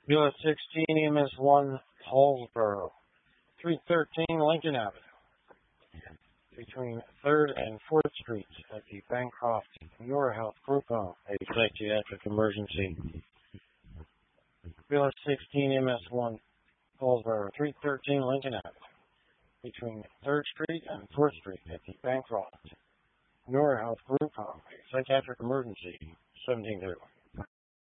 US 16 EMS1 Hallsboro, 313 Lincoln Avenue, between 3rd and 4th Streets at the Bancroft Neurohealth Group Home, a psychiatric emergency. US 16 EMS1 Hallsboro, 313 Lincoln Avenue, between 3rd Street and 4th Street at the Bancroft Neurohealth Group Home, a psychiatric emergency, 17-2.